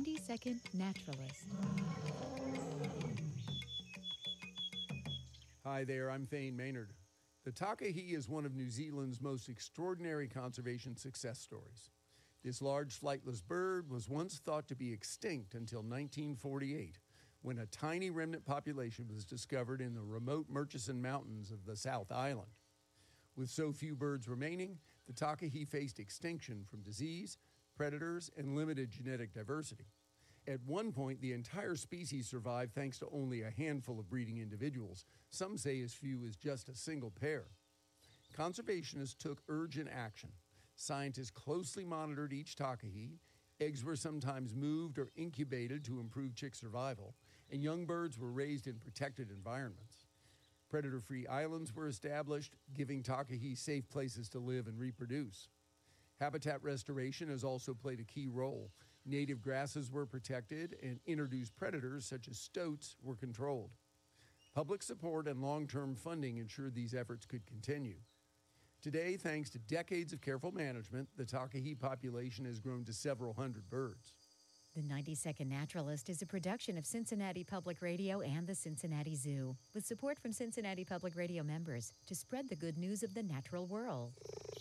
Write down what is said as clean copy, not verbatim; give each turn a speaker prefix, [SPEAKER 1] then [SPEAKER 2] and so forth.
[SPEAKER 1] 90-Second Naturalist.
[SPEAKER 2] Hi there, I'm Thane Maynard. The takahe is one of New Zealand's most extraordinary conservation success stories. This large flightless bird was once thought to be extinct until 1948, when a tiny remnant population was discovered in the remote Murchison Mountains of the South Island. With so few birds remaining, the takahe faced extinction from disease, predators, and limited genetic diversity. At one point, the entire species survived thanks to only a handful of breeding individuals. Some say as few as just a single pair. Conservationists took urgent action. Scientists closely monitored each takahe. Eggs were sometimes moved or incubated to improve chick survival, and young birds were raised in protected environments. Predator-free islands were established, giving takahe safe places to live and reproduce. Habitat restoration has also played a key role. Native grasses were protected, and introduced predators such as stoats were controlled. Public support and long-term funding ensured these efforts could continue. Today, thanks to decades of careful management, the takahe population has grown to several hundred birds.
[SPEAKER 1] The 90-Second Naturalist is a production of Cincinnati Public Radio and the Cincinnati Zoo, with support from Cincinnati Public Radio members to spread the good news of the natural world.